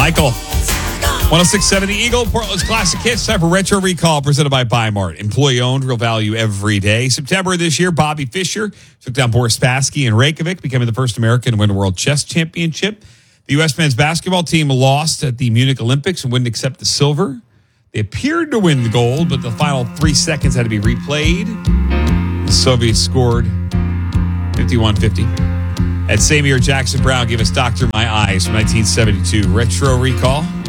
Michael. 106.7 The Eagle, Portland's classic hits. Time for Retro Recall, presented by Bimart. Employee-owned, real value every day. September of this year, Bobby Fischer took down Boris Spassky in Reykjavik, becoming the first American to win a World Chess Championship. The U.S. men's basketball team lost at the Munich Olympics and wouldn't accept the silver. They appeared to win the gold, but the final 3 seconds had to be replayed. The Soviets scored 51-50. That same year, Jackson Browne gave us Dr. My Eyes from 1972. Retro Recall.